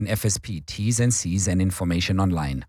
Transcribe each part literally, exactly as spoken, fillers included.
F S P, T's and C's and information online.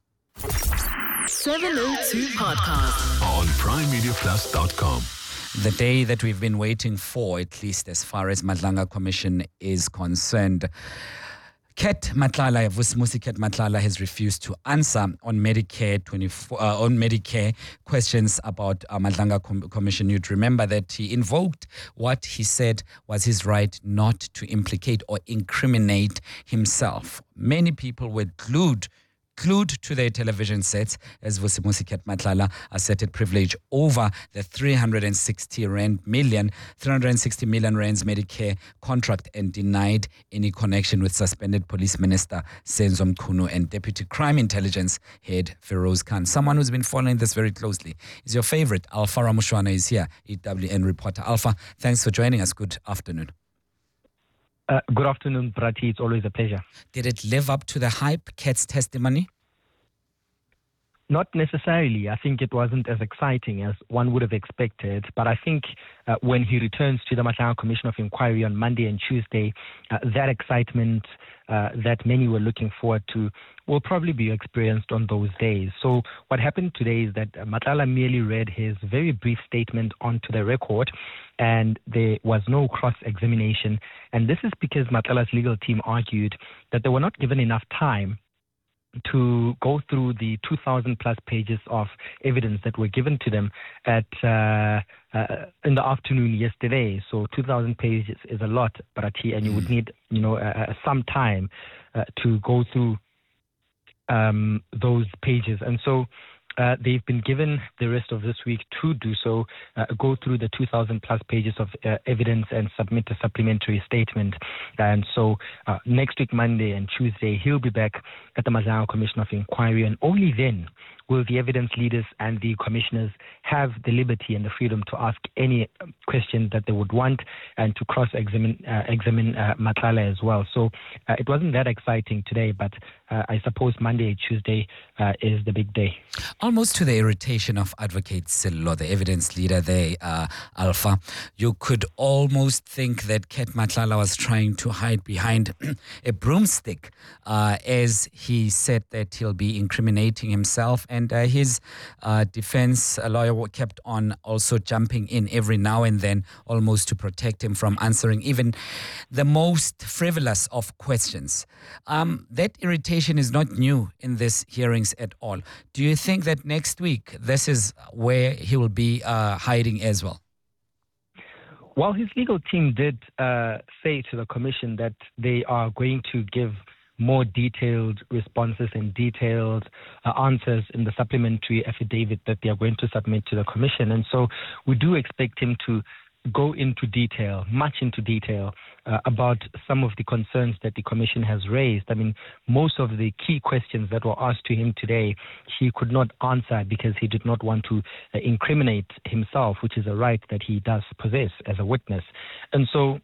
seven oh two Podcast on prime media plus dot com. The day that we've been waiting for, at least as far as Madlanga Commission is concerned. Ket Matlala, Vusimusi Ket Matlala has refused to answer on Medicare twenty-four uh, on Medicare questions about uh, Madlanga Com- Commission. You'd remember that he invoked what he said was his right not to implicate or incriminate himself. Many people were glued glued to their television sets as Vusimusi Ket Matlala asserted privilege over the three hundred sixty rand million, three hundred sixty million rands Medicare contract and denied any connection with suspended Police Minister Senzo Mchunu and Deputy Crime Intelligence Head Feroz Khan. Someone who's been following this very closely is your favorite. Alpha Ramushwana is here, E W N reporter. Alpha, thanks for joining us. Good afternoon. Uh, good afternoon, Brati. It's always a pleasure. Did it live up to the hype, Ket's testimony? Not necessarily. I think it wasn't as exciting as one would have expected. But I think uh, when he returns to the Madlanga Commission of Inquiry on Monday and Tuesday, uh, that excitement uh, that many were looking forward to will probably be experienced on those days. So what happened today is that uh, Matlala merely read his very brief statement onto the record, and there was no cross-examination. And this is because Matlala's legal team argued that they were not given enough time to go through the two thousand plus pages of evidence that were given to them at uh, uh, in the afternoon yesterday. So two thousand pages is a lot, Brati, and you would need, you know, uh, some time uh, to go through um, those pages. And so Uh, they've been given the rest of this week to do so, uh, go through the two thousand plus pages of uh, evidence and submit a supplementary statement. And so uh, next week, Monday and Tuesday, he'll be back at the Madlanga Commission of Inquiry, and only then will the evidence leaders and the commissioners have the liberty and the freedom to ask any question that they would want and to cross-examine uh, examine uh, Matlala as well. So uh, it wasn't that exciting today, but uh, I suppose Monday and Tuesday uh, is the big day. Almost to the irritation of Advocate Sello, the evidence leader there, uh, Alpha, you could almost think that Ket Matlala was trying to hide behind a broomstick uh, as he said that he'll be incriminating himself, and uh, his uh, defense lawyer kept on also jumping in every now and then almost to protect him from answering even the most frivolous of questions. Um, that irritation is not new in these hearings at all. Do you think that next week this is where he will be uh, hiding as well? Well, his legal team did uh, say to the commission that they are going to give more detailed responses and detailed uh, answers in the supplementary affidavit that they are going to submit to the commission. And so we do expect him to go into detail, much into detail, uh, about some of the concerns that the commission has raised. I mean, most of the key questions that were asked to him today, he could not answer because he did not want to uh, incriminate himself, which is a right that he does possess as a witness. And so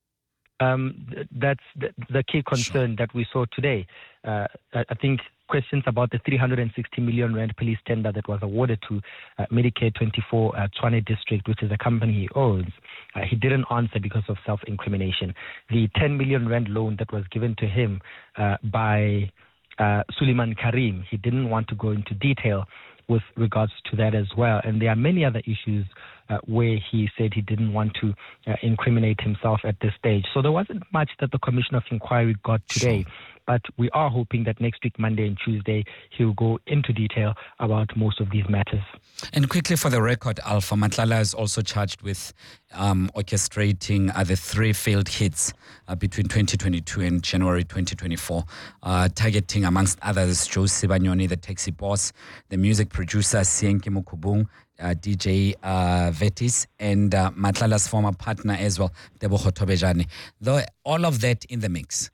um, th- that's the, the key concern that we saw today. Uh, I, I think questions about the three hundred sixty million rand police tender that was awarded to uh, Medicare twenty-four uh, Tshwane District, which is a company he owns, uh, he didn't answer because of self-incrimination. The ten million rand loan that was given to him uh, by uh, Suleiman Karim, he didn't want to go into detail with regards to that as well. And there are many other issues uh, where he said he didn't want to uh, incriminate himself at this stage. So there wasn't much that the Commission of Inquiry got today. Sure. But we are hoping that next week, Monday and Tuesday, he'll go into detail about most of these matters. And quickly for the record, Alpha, Matlala is also charged with um, orchestrating uh, the three failed hits uh, between twenty twenty-two and January twenty twenty-four, uh, targeting, amongst others, Joe Sibanyoni, the taxi boss, the music producer, Sienke Mukubung, uh, D J uh, Vetis, and uh, Matlala's former partner as well, Tebogo Tobejane. Though all of that in the mix.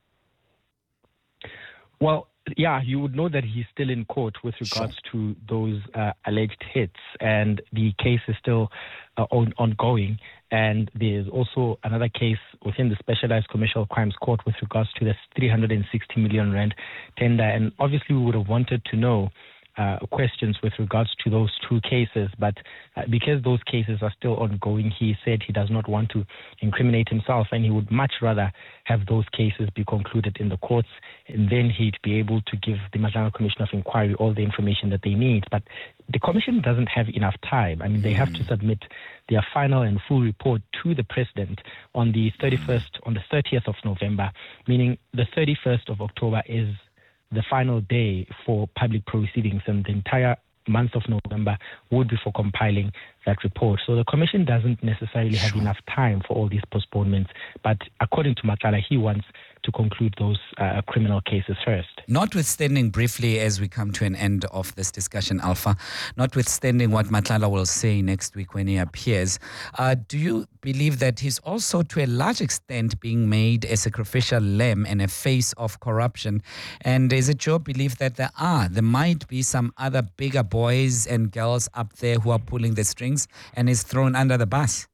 Well, yeah, you would know that he's still in court with regards sure. to those uh, alleged hits, and the case is still uh, on, ongoing. And there's also another case within the Specialized Commercial Crimes Court with regards to this three hundred sixty million rand tender. And obviously, we would have wanted to know uh, questions with regards to those two cases. But uh, because those cases are still ongoing, he said he does not want to incriminate himself, and he would much rather have those cases be concluded in the courts, and then he'd be able to give the Madlanga Commission of Inquiry all the information that they need. But the commission doesn't have enough time. I mean, they have to submit their final and full report to the president on the thirty-first, on the thirtieth of November, meaning the thirty-first of October is the final day for public proceedings, and the entire month of November would be for compiling that report. So the commission doesn't necessarily have enough time for all these postponements, but according to Matlala, he wants to conclude those uh, criminal cases first. Notwithstanding, briefly, as we come to an end of this discussion, Alpha, notwithstanding what Matlala will say next week when he appears, uh, do you believe that he's also, to a large extent, being made a sacrificial lamb and a face of corruption? And is it your belief that there are, there might be some other bigger boys and girls up there who are pulling the strings and is thrown under the bus?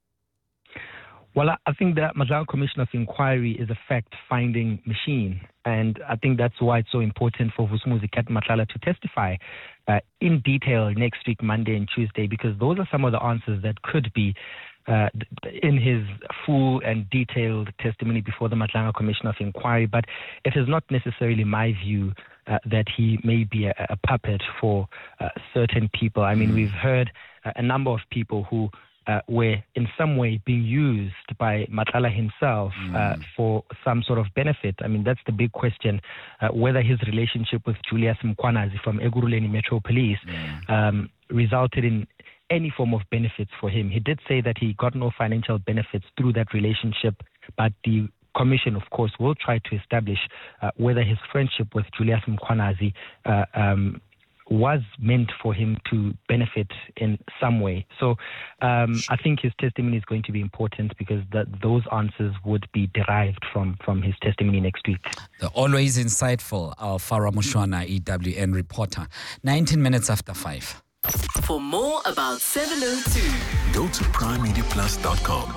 Well, I think the Madlanga Commission of Inquiry is a fact-finding machine, and I think that's why it's so important for Vusumuzi Ket Matlala to testify uh, in detail next week, Monday and Tuesday, because those are some of the answers that could be uh, in his full and detailed testimony before the Madlanga Commission of Inquiry. But it is not necessarily my view uh, that he may be a, a puppet for uh, certain people. I mean, we've heard uh, a number of people who Uh, were in some way being used by Matlala himself uh, mm. for some sort of benefit. I mean, that's the big question, uh, whether his relationship with Julius Mkhwanazi from Ekurhuleni Metro Police mm. um, resulted in any form of benefits for him. He did say that he got no financial benefits through that relationship, but the commission, of course, will try to establish uh, whether his friendship with Julius Mkhwanazi uh, um, was meant for him to benefit in some way. So um, I think his testimony is going to be important because that, those answers would be derived from, from his testimony next week. The always insightful Alfara Mushwana, E W N reporter. nineteen minutes after five. For more about seven oh two, Go to prime media plus dot com.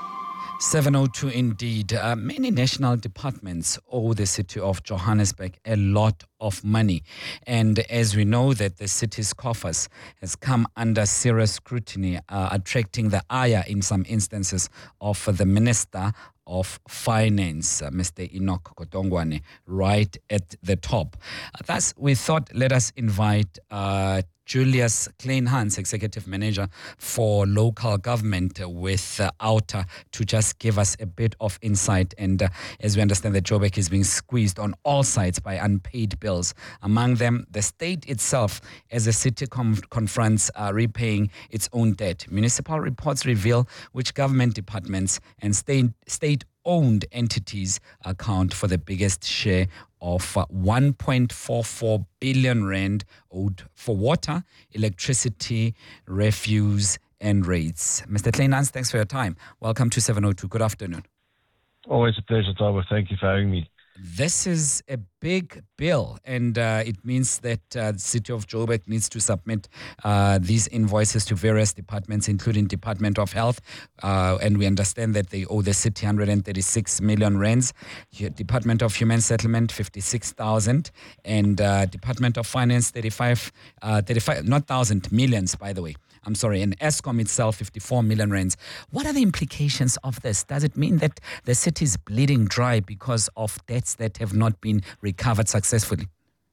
seven oh two indeed. Uh, many national departments owe the city of Johannesburg a lot of money. And as we know that the city's coffers has come under serious scrutiny, uh, attracting the ire in some instances of uh, the Minister of Finance, uh, Mister Enoch Godongwana, right at the top. Uh, thus, we thought let us invite uh, Julius Kleinhans, Executive Manager for Local Government with uh, Outer, to just give us a bit of insight. And uh, as we understand that Joburg is being squeezed on all sides by unpaid bills, among them the state itself, as the city com- confronts uh, repaying its own debt. Municipal reports reveal which government departments and state state-owned entities account for the biggest share of uh, one point four four billion rand owed for water, electricity, refuse, and rates. Mister Kleinhans, thanks for your time. Welcome to seven oh two. Good afternoon. Always a pleasure, Tabo. Thank you for having me. This is a big bill, and uh, it means that uh, the city of Joburg needs to submit uh, these invoices to various departments, including Department of Health, uh, and we understand that they owe the city one hundred thirty-six million rands, Department of Human Settlement fifty-six thousand, and uh, Department of Finance thirty-five, uh, thirty-five, not thousand, millions, by the way. I'm sorry, and Eskom itself, fifty-four million rands. What are the implications of this? Does it mean that the city is bleeding dry because of debts that have not been recovered successfully?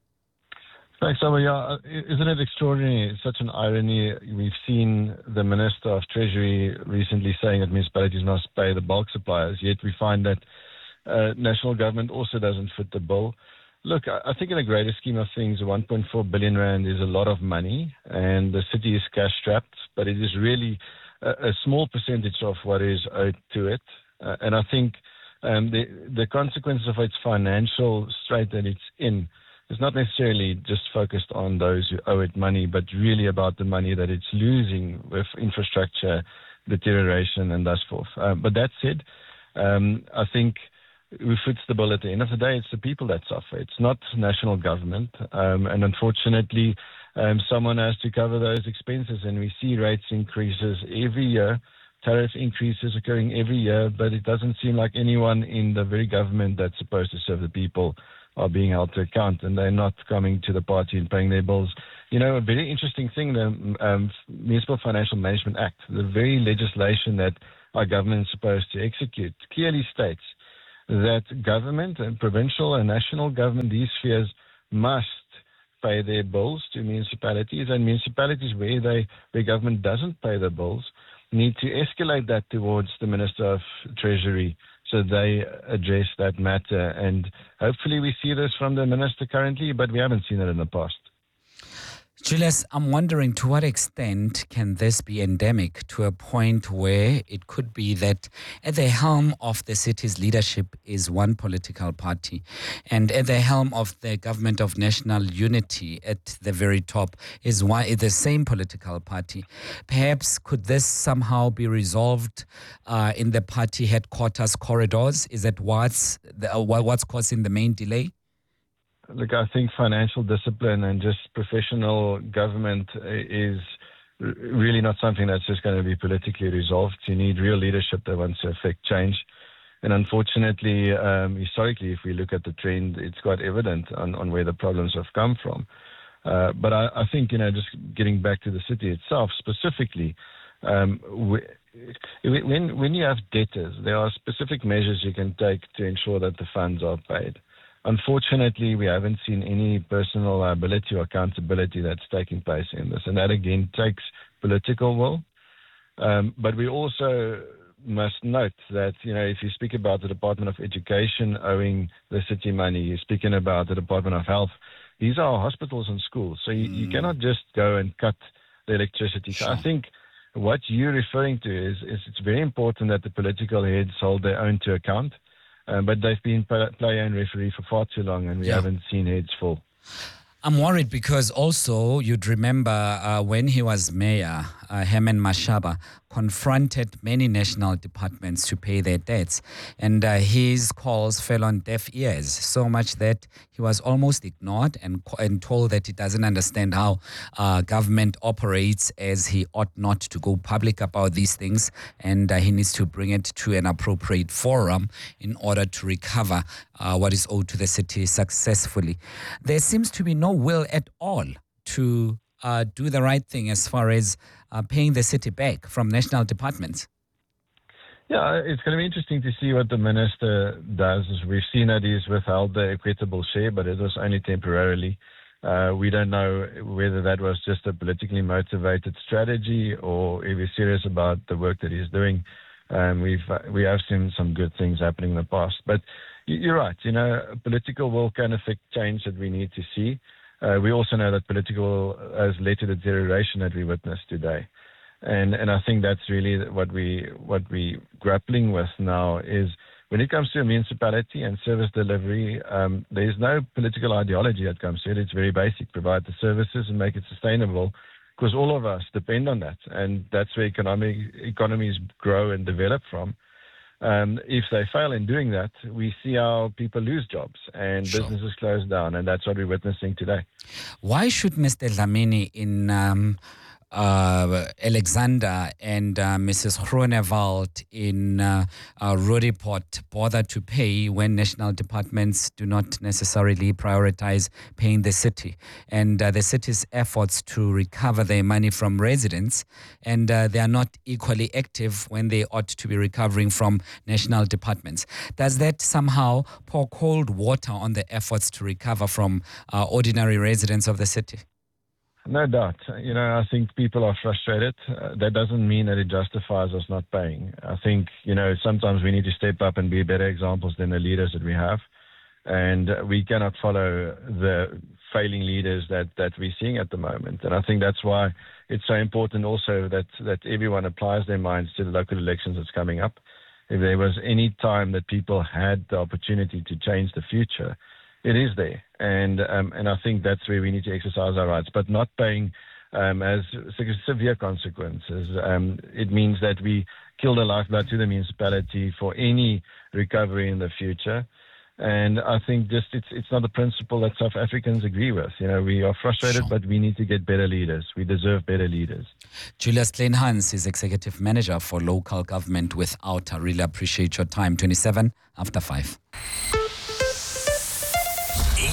Thanks, Tabo. Yeah, isn't it extraordinary? It's such an irony. We've seen the Minister of Treasury recently saying that municipalities must pay the bulk suppliers, yet we find that uh, national government also doesn't fit the bill. Look, I think in a greater scheme of things, one point four billion rand is a lot of money, and the city is cash-strapped, but it is really a, a small percentage of what is owed to it. Uh, and I think um, the, the consequence of its financial strait that it's in is not necessarily just focused on those who owe it money, but really about the money that it's losing with infrastructure deterioration and thus forth. Uh, but that said, um, I think who fits the bill at the end of the day, it's the people that suffer. It's not national government. Um, and unfortunately, um, someone has to cover those expenses. And we see rates increases every year, tariff increases occurring every year, but it doesn't seem like anyone in the very government that's supposed to serve the people are being held to account and they're not coming to the party and paying their bills. You know, a very interesting thing, the um, Municipal Financial Management Act, the very legislation that our government is supposed to execute, clearly states that government and provincial and national government, these spheres, must pay their bills to municipalities, and municipalities where they where government doesn't pay the bills need to escalate that towards the Minister of Treasury so they address that matter. And hopefully we see this from the minister currently, but we haven't seen it in the past. Julius, I'm wondering to what extent can this be endemic to a point where it could be that at the helm of the city's leadership is one political party, and at the helm of the government of national unity at the very top is one, the same political party. Perhaps could this somehow be resolved uh, in the party headquarters corridors? Is that what's, the, uh, what's causing the main delay? Look, I think financial discipline and just professional government is really not something that's just going to be politically resolved. You need real leadership that wants to affect change. And unfortunately, um, historically, if we look at the trend, it's quite evident on, on where the problems have come from. Uh, but I, I think, you know, just getting back to the city itself specifically, um, when, when you have debtors, there are specific measures you can take to ensure that the funds are paid. Unfortunately, we haven't seen any personal liability or accountability that's taking place in this. And that, again, takes political will. Um, but we also must note that, you know, if you speak about the Department of Education owing the city money, you're speaking about the Department of Health, these are hospitals and schools. So you, mm. you cannot just go and cut the electricity. Sure. So I think what you're referring to is, is it's very important that the political heads hold their own to account. Um, but they've been player and referee for far too long, and we yeah. haven't seen heads fall. I'm worried because also you'd remember uh, when he was mayor, uh, Herman Mashaba confronted many national departments to pay their debts, and uh, his calls fell on deaf ears, so much that he was almost ignored and, and told that he doesn't understand how uh, government operates, as he ought not to go public about these things, and uh, he needs to bring it to an appropriate forum in order to recover uh, what is owed to the city successfully. There seems to be no will at all to uh, do the right thing as far as uh, paying the city back from national departments. Yeah, it's going to be interesting to see what the minister does. We've seen that he's withheld the equitable share, but it was only temporarily. Uh, we don't know whether that was just a politically motivated strategy or if he's serious about the work that he's doing. Um, we've uh, we have seen some good things happening in the past. But you're right, you know, political will can affect change that we need to see. Uh, we also know that political has led to the deterioration that we witness today. And and I think that's really what we what we grappling with now is when it comes to a municipality and service delivery, um, there's no political ideology that comes to it. It's very basic: provide the services and make it sustainable, because all of us depend on that, and that's where economic economies grow and develop from. Um, if they fail in doing that, we see how people lose jobs and sure. businesses close down, and that's what we're witnessing today. Why should Mister Dlamini in um, uh, Alexander and uh, Missus Groenewald in uh, uh, Roodepoort bother to pay when national departments do not necessarily prioritize paying the city, and uh, the city's efforts to recover their money from residents, and uh, they are not equally active when they ought to be recovering from national departments? Does that somehow pour cold water on the efforts to recover from uh, ordinary residents of the city? No doubt. You know, I think people are frustrated. Uh, that doesn't mean that it justifies us not paying. I think, you know, sometimes we need to step up and be better examples than the leaders that we have. And we cannot follow the failing leaders that, that we're seeing at the moment. And I think that's why it's so important also that, that everyone applies their minds to the local elections that's coming up. If there was any time that people had the opportunity to change the future, it is there, and um, and I think that's where we need to exercise our rights, but not paying um, has severe consequences. Um, it means that we kill the lifeblood to the municipality for any recovery in the future, and I think just it's it's not a principle that South Africans agree with. You know, we are frustrated, sure. but we need to get better leaders. We deserve better leaders. Julius Kleinhans is Executive Manager for Local Government Without. I really appreciate your time. twenty-seven after five.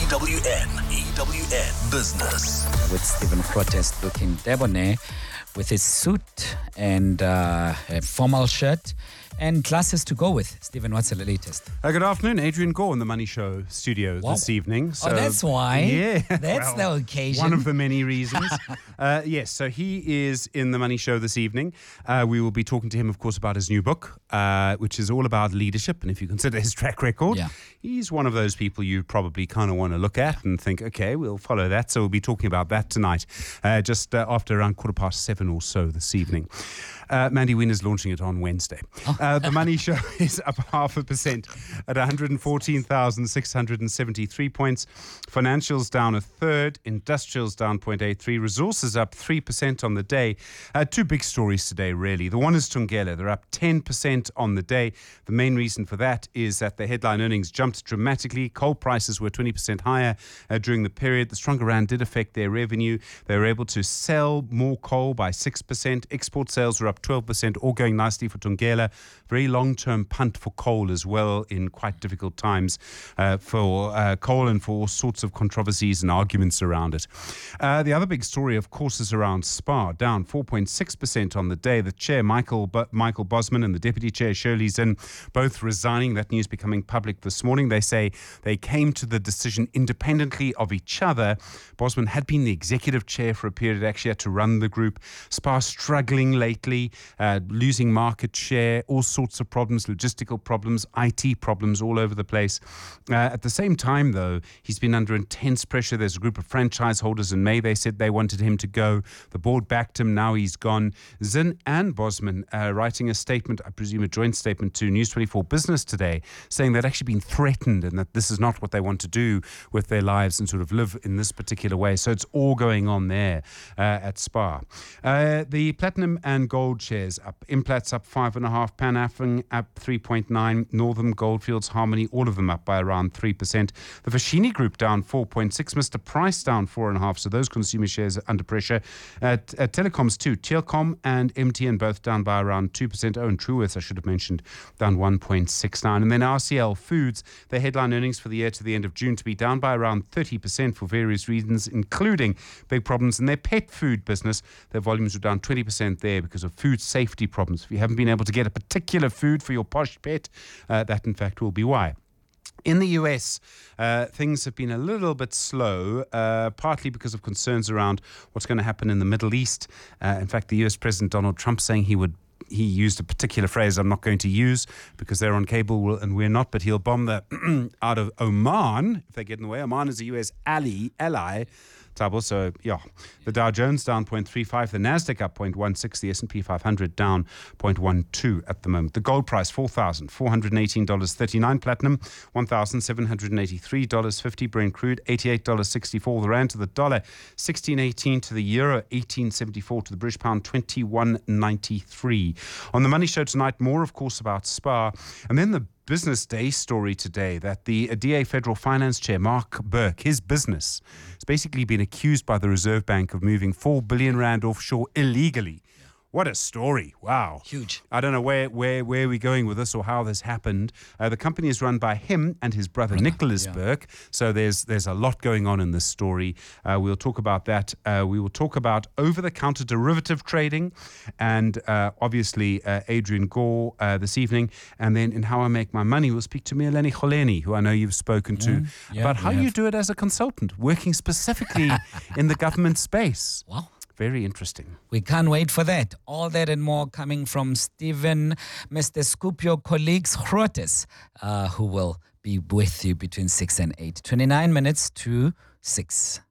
W N, E W N Business. With Stephen Grootes looking debonair with his suit and uh, a formal shirt and glasses to go with. Stephen, what's the latest? Uh, good afternoon, Adrian Gore in the Money Show studio Wow. this evening. Oh, that's why. Yeah. That's well, the occasion. One of the many reasons. uh, yes, so he is in the Money Show this evening. Uh, we will be talking to him, of course, about his new book, uh, which is all about leadership. And if you consider his track record, Yeah. he's one of those people you probably kind of want to look at and think, okay, we'll follow that. So we'll be talking about that tonight, uh, just uh, after around quarter past seven or so this evening. Uh, Mandy Wynn is launching it on Wednesday. Oh. Uh, the Money Show is up half a percent at one hundred fourteen thousand six hundred seventy-three points. Financials down a third. Industrials down zero point eight three. Resources up three percent on the day. Uh, two big stories today, really. The one is Thungela. They're up ten percent on the day. The main reason for that is that the headline earnings jumped dramatically. Coal prices were twenty percent higher uh, during the period. The stronger rand did affect their revenue. They were able to sell more coal by six percent. Export sales were up twelve percent, all going nicely for Thungela. Very long-term punt for coal as well in quite difficult times uh, for uh, coal and for all sorts of controversies and arguments around it. Uh, the other big story, of course, is around SPAR, down four point six percent on the day. The chair, Michael Bo- Michael Bosman, and the deputy chair, Shirley Zinn, both resigning. That news becoming public this morning. They say they came to the decision independently of each other. Bosman had been the executive chair for a period, actually had to run the group. SPAR struggling lately. Uh, losing market share, all sorts of problems, logistical problems, I T problems all over the place. Uh, at the same time, though, he's been under intense pressure. There's a group of franchise holders in May. They said they wanted him to go. The board backed him. Now he's gone. Zinn and Bosman uh, writing a statement, I presume a joint statement to News twenty-four Business today, saying they'd actually been threatened and that this is not what they want to do with their lives and sort of live in this particular way. So it's all going on there uh, at SPAR. Uh, the platinum and gold shares up. Implats up five and a half. Pan African up three point nine. Northern Goldfields, Harmony, all of them up by around three percent. The Foschini Group down four point six. Mister Price down four and a half. So those consumer shares are under pressure. At, at Telecoms too. Telkom and M T N both down by around two percent. Oh, and Truworths, I should have mentioned, down one point six nine. And then R C L Foods, their headline earnings for the year to the end of June to be down by around thirty percent for various reasons, including big problems in their pet food business. Their volumes were down twenty percent there because of food safety problems. If you haven't been able to get a particular food for your posh pet, uh, that in fact will be why. In the U S, uh, things have been a little bit slow, uh, partly because of concerns around what's going to happen in the Middle East. Uh, in fact, the U S President Donald Trump saying he would He used a particular phrase I'm not going to use because they're on cable and we're not, but he'll bomb the out of Oman if they get in the way. Oman is a U S ally, ally. So, yeah, the Dow Jones down zero point three five, the Nasdaq up zero point one six, the S and P five hundred down zero point one two at the moment. The gold price, four thousand four hundred eighteen dollars and thirty-nine cents. Platinum, one thousand seven hundred eighty-three dollars and fifty cents. Brent crude, eighty-eight dollars and sixty-four cents. The rand to the dollar, sixteen eighteen to the euro, eighteen seventy-four to the British pound, twenty-one ninety-three. On the Money Show tonight, more, of course, about SPAR. And then the Business Day story today that the D A Federal Finance Chair, Mark Burke, his business has basically been accused by the Reserve Bank of moving four billion rand offshore illegally. What a story. Wow. Huge. I don't know where, where, where we're going with this or how this happened. Uh, the company is run by him and his brother, Nicholas yeah. Burke. So there's there's a lot going on in this story. Uh, we'll talk about that. Uh, we will talk about over-the-counter derivative trading and uh, obviously uh, Adrian Gore uh, this evening. And then in How I Make My Money, we'll speak to Mieleni Kholeni, who I know you've spoken to, Mm, yeah, about how we you have. do it as a consultant, working specifically in the government space. Wow. Very interesting. We can't wait for that. All that and more coming from Stephen, Mister Scoop, your colleagues, Grootes, uh, who will be with you between six and eight. twenty-nine minutes to six.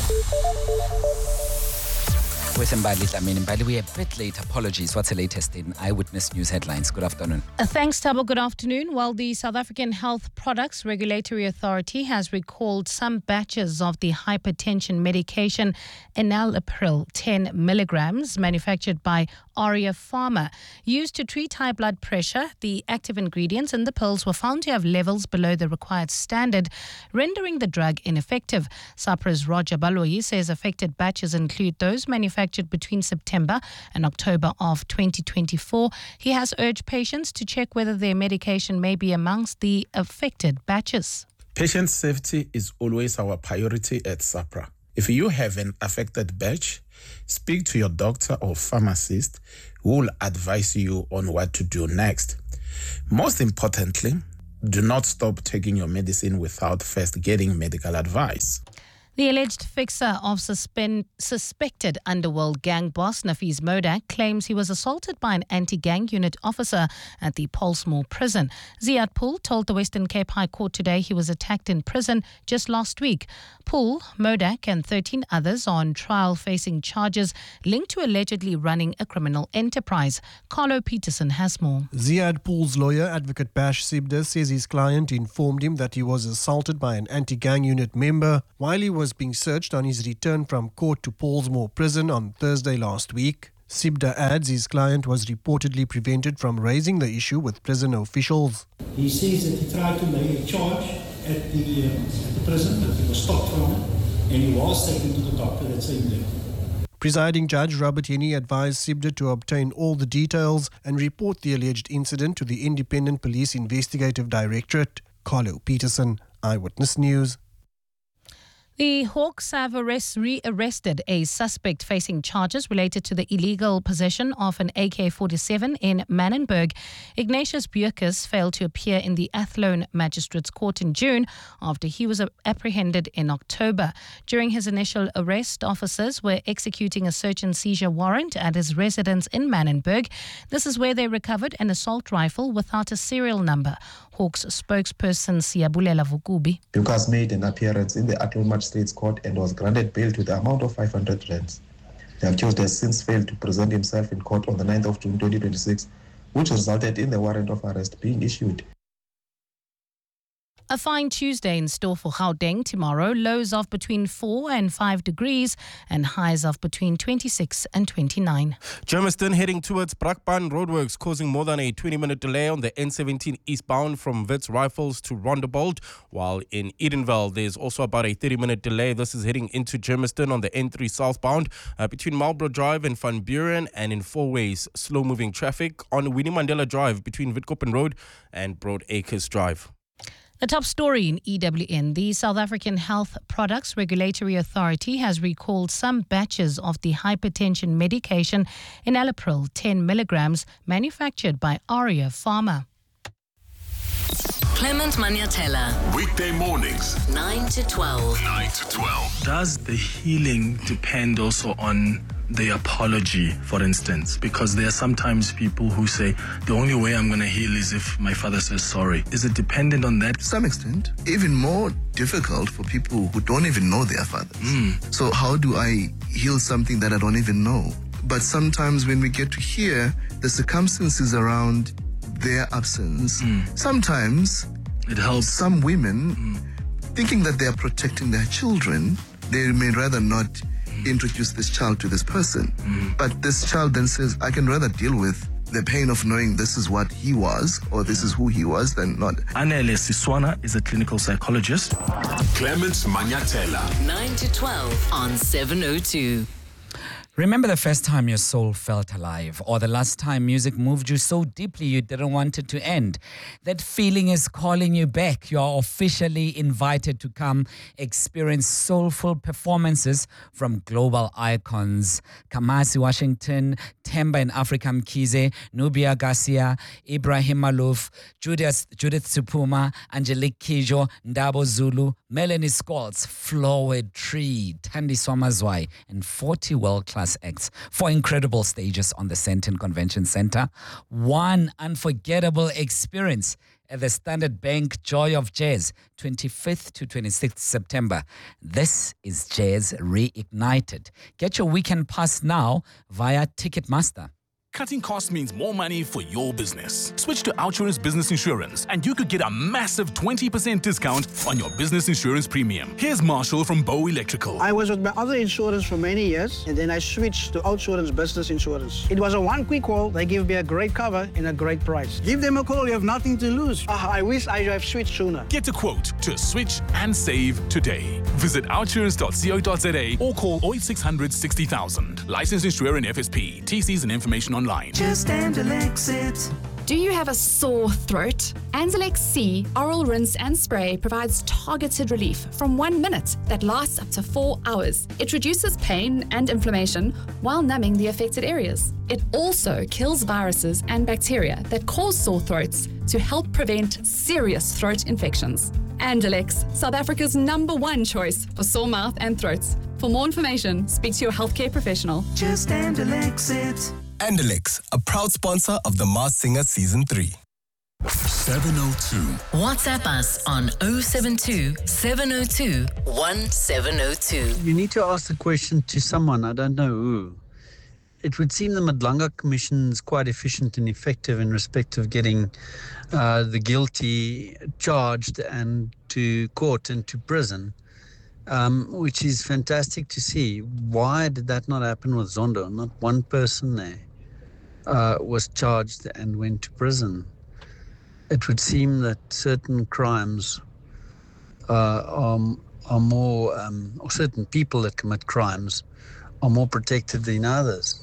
With Mbali Dlamini. Mbali, we're a bit late. Apologies. What's the latest in Eyewitness News headlines? Good afternoon. Uh, thanks, Tabo. Good afternoon. Well, the South African Health Products Regulatory Authority has recalled some batches of the hypertension medication enalapril ten milligrams manufactured by Auria Pharma. Used to treat high blood pressure, the active ingredients in the pills were found to have levels below the required standard, rendering the drug ineffective. SAPRA's Roger Baloyi says affected batches include those manufactured between September and October of twenty twenty-four. He has urged patients to check whether their medication may be amongst the affected batches. Patient safety is always our priority at SAHPRA. If you have an affected batch, speak to your doctor or pharmacist who will advise you on what to do next. Most importantly, do not stop taking your medicine without first getting medical advice. The alleged fixer of suspend, suspected underworld gang boss Nafeez Modak claims he was assaulted by an anti-gang unit officer at the Pollsmoor prison. Ziad Pool told the Western Cape High Court today he was attacked in prison just last week. Pool, Modak and thirteen others are on trial facing charges linked to allegedly running a criminal enterprise. Carlo Peterson has more. Ziad Pool's lawyer, Advocate Bash Sibda, says his client informed him that he was assaulted by an anti-gang unit member while he was being searched on his return from court to Pollsmoor prison on Thursday last week. Sibda adds his client was reportedly prevented from raising the issue with prison officials. He says that he tried to make a charge at the, uh, at the prison, but he was stopped from it, and he was taken to the doctor that same day. Presiding Judge Robert Henney advised Sibda to obtain all the details and report the alleged incident to the Independent Police Investigative Directorate. Carlo Peterson, Eyewitness News. The Hawks have arrest, re-arrested a suspect facing charges related to the illegal possession of an A K forty-seven in Manenberg. Ignatius Bierkes failed to appear in the Athlone Magistrates Court in June after he was apprehended in October. During his initial arrest, officers were executing a search and seizure warrant at his residence in Manenberg. This is where they recovered an assault rifle without a serial number. Hawks spokesperson Siyabulela Vukubi. Bierkes made an appearance in the Athlone Magistrates Court and was granted bail to the amount of five hundred rands. The accused has since failed to present himself in court on the ninth of June twenty twenty-six, which resulted in the warrant of arrest being issued. A fine Tuesday in store for Gauteng tomorrow. Lows of between four and five degrees and highs of between twenty-six and twenty-nine. Germiston heading towards Brakpan roadworks causing more than a twenty-minute delay on the N seventeen eastbound from Wits Rifles to Rondebolt, while in Edenvale there's also about a thirty-minute delay. This is heading into Germiston on the N three southbound uh, between Marlborough Drive and Van Buren, and in four ways slow-moving traffic on Winnie Mandela Drive between Witkoppen Road and Broad Acres Drive. The top story in E W N, the South African Health Products Regulatory Authority has recalled some batches of the hypertension medication enalapril ten milligrams manufactured by Aria Pharma. Clement Maniatella. Weekday mornings, nine to twelve. nine to twelve. Does the healing depend also on the apology, for instance? Because there are sometimes people who say, the only way I'm going to heal is if my father says sorry. Is it dependent on that? To some extent, even more difficult for people who don't even know their fathers. Mm. So how do I heal something that I don't even know? But sometimes when we get to hear the circumstances around their absence, mm. sometimes it helps some women, mm. thinking that they are protecting their children, they may rather not introduce this child to this person. Mm. But this child then says, I can rather deal with the pain of knowing this is what he was or this is who he was than not. Anele Siswana is a clinical psychologist. Clement Maniatella. nine to twelve on seven oh two. Remember the first time your soul felt alive, or the last time music moved you so deeply you didn't want it to end? That feeling is calling you back. You are officially invited to come experience soulful performances from global icons. Kamasi Washington, Themba and Africa Mkhize, Nubia Garcia, Ibrahim Malouf, Judith, Judith Supuma, Angelique Kidjo, Ndabo Zulu, Melanie Scholz, Floyd Tree, Thandi Swamazwai, and forty world-class acts. Four incredible stages on the Sandton Convention Center. One unforgettable experience at the Standard Bank Joy of Jazz, twenty-fifth to twenty-sixth September. This is Jazz Reignited. Get your weekend pass now via Ticketmaster. Cutting costs means more money for your business. Switch to Outsurance Business Insurance and you could get a massive twenty percent discount on your business insurance premium. Here's Marshall from Bow Electrical. I was with my other insurance for many years and then I switched to Outsurance Business Insurance. It was a one quick call. They give me a great cover and a great price. Give them a call. You have nothing to lose. Uh, I wish I have switched sooner. Get a quote to switch and save today. Visit outsurance dot co dot za or call oh eight six hundred sixty thousand. Licensed insurer and F S P. T Cs and information online. Just handle exit. Do you have a sore throat? Anzalex C Oral Rinse and Spray provides targeted relief from one minute that lasts up to four hours. It reduces pain and inflammation while numbing the affected areas. It also kills viruses and bacteria that cause sore throats to help prevent serious throat infections. Anzalex, South Africa's number one choice for sore mouth and throats. For more information, speak to your healthcare professional. Just Anzalex it. Anzalex, a proud sponsor of The Masked Singer Season three. seven oh two. WhatsApp us on oh seven two, seven oh two, one seven oh two. You need to ask the question to someone, I don't know who. It would seem the Madlanga Commission is quite efficient and effective in respect of getting uh, the guilty charged and to court and to prison, um, which is fantastic to see. Why did that not happen with Zondo? Not one person there uh, was charged and went to prison. It would seem that certain crimes uh, are, are more, um, or certain people that commit crimes are more protected than others.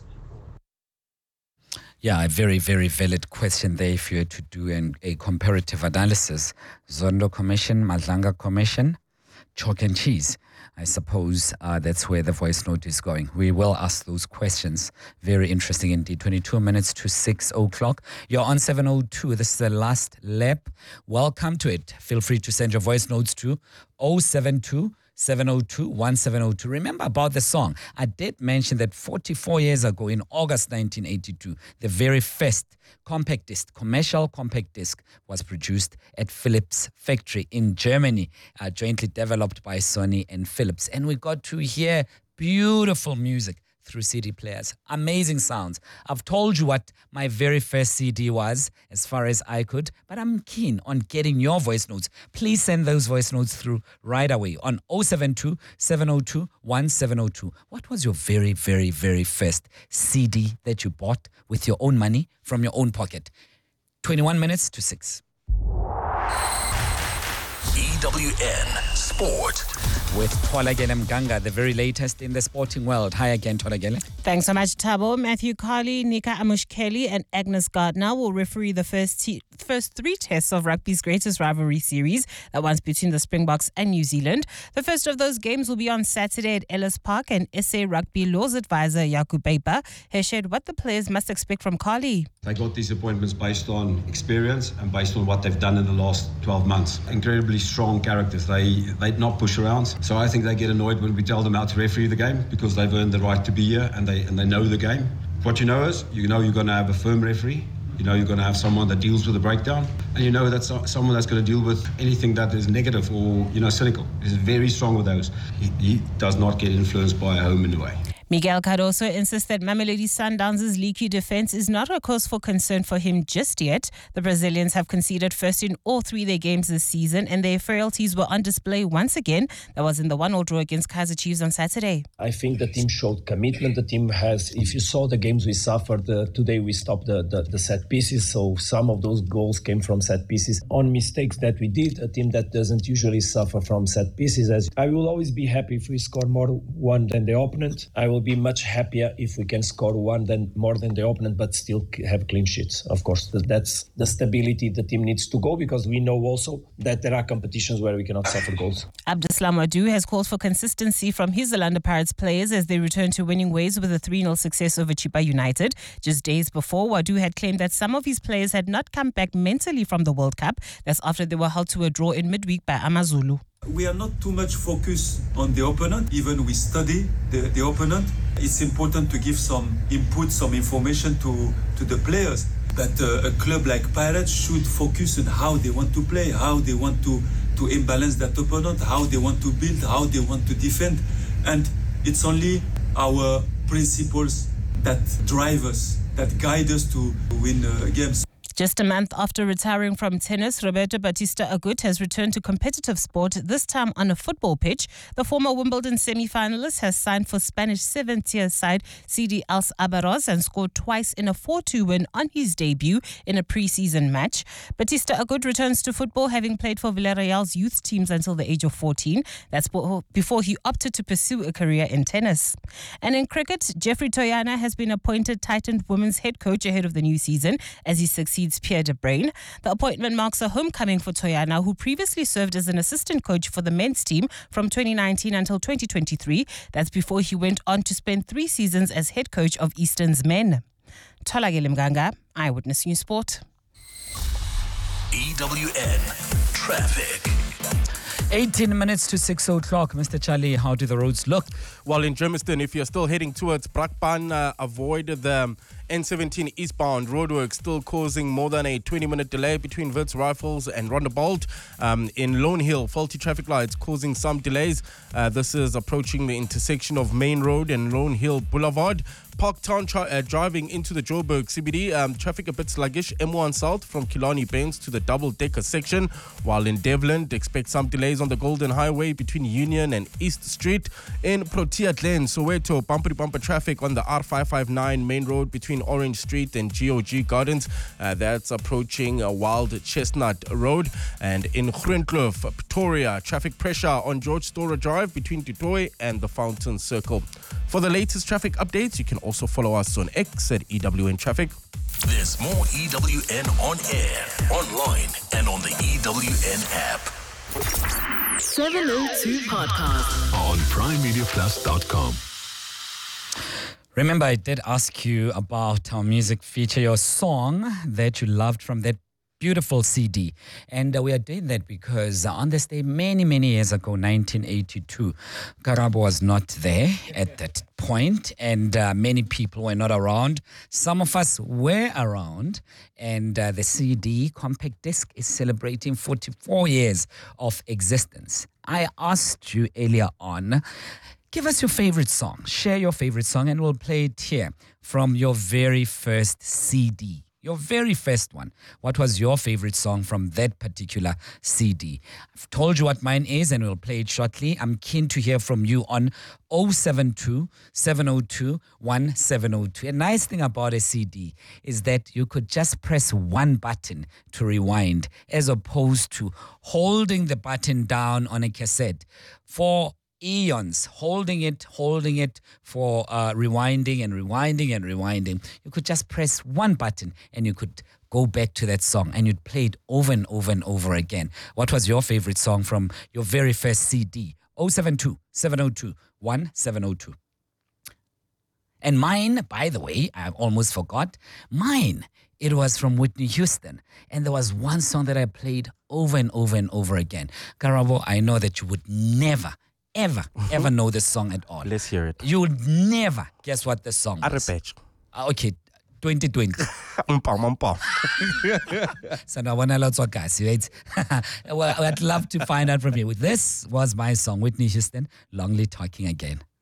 Yeah, a very, very valid question there if you had to do an, a comparative analysis. Zondo Commission, Madlanga Commission, chalk and cheese. I suppose uh, that's where the voice note is going. We will ask those questions. Very interesting indeed. twenty-two minutes to six o'clock. You're on seven oh two. This is the last lap. Welcome to it. Feel free to send your voice notes to oh seven two, seven oh two, one seven oh two. Remember about the song. I did mention that forty-four years ago in August nineteen eighty-two, the very first compact disc, commercial compact disc was produced at Philips factory in Germany, uh, jointly developed by Sony and Philips. And we got to hear beautiful music through C D players. Amazing sounds. I've told you what my very first C D was as far as I could, but I'm keen on getting your voice notes. Please send those voice notes through right away on oh seven two, seven oh two, one seven oh two. What was your very, very, very first C D that you bought with your own money from your own pocket? twenty-one minutes to six. E W N Sport. With Tholagele Mganga, the very latest in the sporting world. Hi again, Tholagele. Thanks so much, Thabo. Matthew Carley, Nika Amushkeli, and Agnes Gardner will referee the first te- first three tests of rugby's greatest rivalry series, that one's between the Springboks and New Zealand. The first of those games will be on Saturday at Ellis Park, and S A Rugby Laws advisor Yaku Beipa has shared what the players must expect from Carley. They got these appointments based on experience and based on what they've done in the last twelve months. Incredibly strong characters. They they not push around. So I think they get annoyed when we tell them how to referee the game because they've earned the right to be here and they and they know the game. What you know is, you know you're going to have a firm referee. You know you're going to have someone that deals with a breakdown. And you know that's someone that's going to deal with anything that is negative or, you know, cynical. He's very strong with those. He, he does not get influenced by a home and away. Miguel Cardoso insists that Mamelodi Sundowns' leaky defence is not a cause for concern for him just yet. The Brazilians have conceded first in all three of their games this season, and their frailties were on display once again. That was in the one-all draw against Kaizer Chiefs on Saturday. I think the team showed commitment. The team has, if you saw the games we suffered, uh, today we stopped the, the, the set pieces, so some of those goals came from set pieces. On mistakes that we did, a team that doesn't usually suffer from set pieces. As I will always be happy if we score more one than the opponent. I will be much happier if we can score one than more than the opponent, but still have clean sheets. Of course, that's the stability the team needs to go, because we know also that there are competitions where we cannot suffer goals. Abdeslam Wadou has called for consistency from his Orlando Pirates players as they return to winning ways with a three nil success over Chippa United. Just days before, Wadou had claimed that some of his players had not come back mentally from the World Cup. That's after they were held to a draw in midweek by Amazulu. We are not too much focused on the opponent, even we study the, the opponent. It's important to give some input, some information to, to the players. That uh, a club like Pirates should focus on how they want to play, how they want to, to imbalance that opponent, how they want to build, how they want to defend. And it's only our principles that drive us, that guide us to win uh, games. Just a month after retiring from tennis, Roberto Batista Agut has returned to competitive sport, this time on a football pitch. The former Wimbledon semi-finalist has signed for Spanish seventh-tier side C D Els Abaros and scored twice in a four two win on his debut in a pre-season match. Batista Agut returns to football, having played for Villarreal's youth teams until the age of fourteen. That's before he opted to pursue a career in tennis. And in cricket, Jeffrey Toyana has been appointed Titan Women's head coach ahead of the new season as he succeeds leads Pierre de Bruin. The appointment marks a homecoming for Toyana, who previously served as an assistant coach for the men's team from twenty nineteen until twenty twenty-three. That's before he went on to spend three seasons as head coach of Eastern's men. Tholakele Mganga, Eyewitness News Sport. E W N Traffic. eighteen minutes to six o'clock. Mister Charlie, how do the roads look? Well, in Germiston, if you're still heading towards Brakpan, uh, avoid the N seventeen eastbound roadwork, still causing more than a twenty minute delay between Wits Rifles and Rondebolt. Um, in Lone Hill, faulty traffic lights causing some delays. Uh, this is approaching the intersection of Main Road and Lone Hill Boulevard. Parktown tra- uh, driving into the Joburg C B D, um, traffic a bit sluggish. M one South from Killarney Bains to the double-decker section, while in Devland, expect some delays on the Golden Highway between Union and East Street. In Protea Glen, Soweto, bumper-to-bumper traffic on the R five five nine main road between Orange Street and G O G Gardens. Uh, that's approaching uh, Wild Chestnut Road. And in Groenkloof, Pretoria, traffic pressure on George Storer Drive between Dutoy and the Fountain Circle. For the latest traffic updates, you can also follow us on X at E W N Traffic. There's more E W N on air, online, and on the E W N app. seven oh two Podcast On prime media plus dot com. Remember, I did ask you about our music feature, your song that you loved from that beautiful C D. And uh, we are doing that because uh, on this day, many, many years ago, nineteen eighty-two, Karabo was not there at that point, and uh, many people were not around. Some of us were around, and uh, the C D compact disc is celebrating forty-four years of existence. I asked you earlier on, give us your favorite song, share your favorite song, and we'll play it here from your very first C D. Your very first one. What was your favorite song from that particular C D? I've told you what mine is, and we'll play it shortly. I'm keen to hear from you on oh seven two, seven oh two, one seven oh two. A nice thing about a C D is that you could just press one button to rewind, as opposed to holding the button down on a cassette for eons, holding it, holding it for uh, rewinding and rewinding and rewinding. You could just press one button and you could go back to that song and you'd play it over and over and over again. What was your favorite song from your very first C D? oh seven two, seven oh two, one seven oh two. And mine, by the way, I almost forgot, mine, it was from Whitney Houston. And there was one song that I played over and over and over again. Karabo, I know that you would never ever, ever know this song at all. Let's hear it. You would never guess what the song is. Uh, okay, twenty twenty. So now when I lots of guys, right? Well, I'd love to find out from you. This was my song, Whitney Houston, Lonely Talking Again.